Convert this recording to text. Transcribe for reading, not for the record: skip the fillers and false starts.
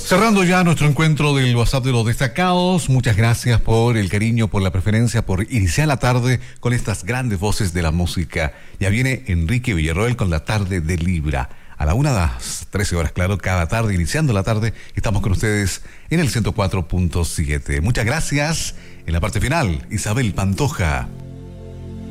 Cerrando ya nuestro encuentro del WhatsApp de los destacados, muchas gracias por el cariño, por la preferencia, por iniciar la tarde con estas grandes voces de la música. Ya viene Enrique Villarroel con la tarde de Libra. A la 1:13, claro, cada tarde, iniciando la tarde, estamos con ustedes en el 104.7. Muchas gracias. En la parte final, Isabel Pantoja.